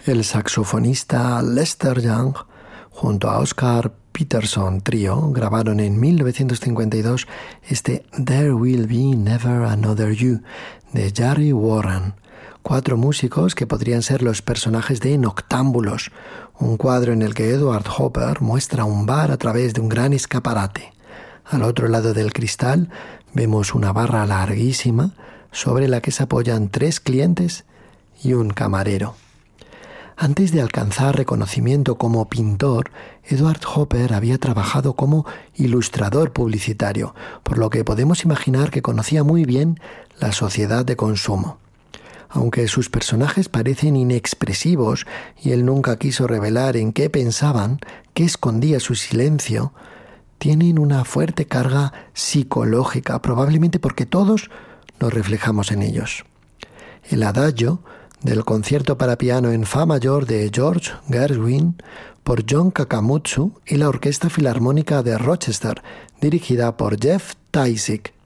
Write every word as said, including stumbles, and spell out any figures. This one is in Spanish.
El saxofonista Lester Young, junto a Oscar Peterson Trio, grabaron en mil novecientos cincuenta y dos este There Will Be Never Another You, de Jerry Warren. Cuatro músicos que podrían ser los personajes de Noctámbulos, un cuadro en el que Edward Hopper muestra un bar a través de un gran escaparate. Al otro lado del cristal vemos una barra larguísima sobre la que se apoyan tres clientes y un camarero. Antes de alcanzar reconocimiento como pintor, Edward Hopper había trabajado como ilustrador publicitario, por lo que podemos imaginar que conocía muy bien la sociedad de consumo. Aunque sus personajes parecen inexpresivos y él nunca quiso revelar en qué pensaban, qué escondía su silencio, tienen una fuerte carga psicológica, probablemente porque todos nos reflejamos en ellos. El adagio del concierto para piano en fa mayor de George Gershwin por John Kakamutsu y la Orquesta Filarmónica de Rochester, dirigida por Jeff Tysick.